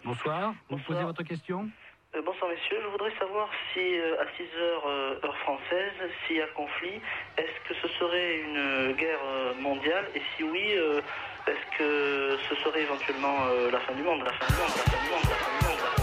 Bonsoir, vous Bonsoir. posez votre question. Bonsoir messieurs, je voudrais savoir si à 6 heures heure française, s'il y a conflit, est-ce que ce serait une guerre mondiale et si oui, est-ce que ce serait éventuellement la fin du monde, la fin du monde, la fin du monde, la fin du monde, la fin du monde.